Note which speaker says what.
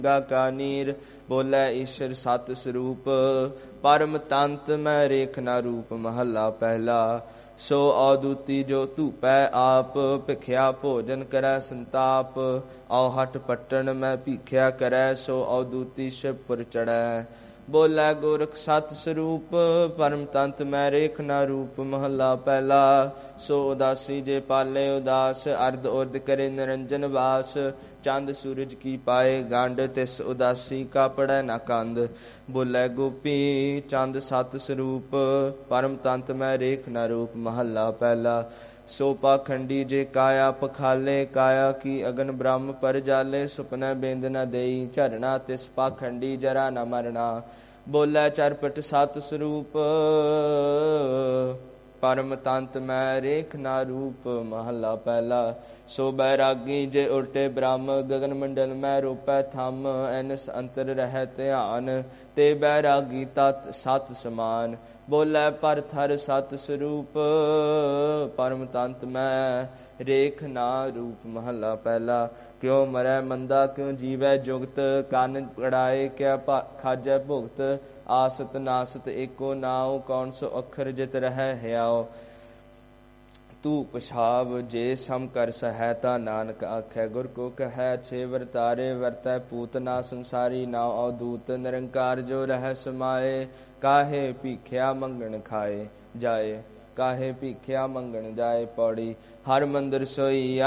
Speaker 1: का नीर बोलै ईश्वर सत स्वरूप परम तंत मैं रेखना रूप महला पहला सो अदूती जो धूपै आप भिख्या भोजन करै संताप औ हट पट्टन मैं भीख्या करै सो अदूती शिवपुर चढ़ै बोलै गोरख सत स्वरूप परम तंत मैं रेखना रूप महला पहला सो उदासी जे पाले उदास अर्ध उर्द करे निरंजन वास चंद सूरज की पाए गंड तिस उदासी का पड़ै न कंद बोलै गोपी चंद सत स्वरूप परम तंत मैं रेखना रूप महला पहला सो पाखंडी जे काया पखाले काया की अगन ब्रह्म पर जाले सुपने बेंद न देई झरना तिस पाखंडी जरा न मरना बोलै चरपट सत स्वरूप परम तंत मैं रेखना रूप महला पहला सो बैरागी जे उल्टे ब्रह्म गगन मंडल मैं रूपै थम एनस अंतर रह ध्यान ते बैरागी तत् सत समान बोलै पर थर सत स्वरूप परम तंत मैं रेखना रूप महला पहला क्यों मरै मंदा क्यों जीवै जुगत कन पड़ाए क्या खाजै भुगत आसत नासत एको नाव कौन सो अखर जित रह हयाओ तू पछाव जे सम कर सहायता नानक आखै गुर को कहै छे वरतारे वरतै पूतना संसारी नाव अवधूत निरंकार जो रह समाए काहे भीख्या मंगण खाए जाए काहे भीख्या मंगण जाए पौड़ी हर मंदिर सोई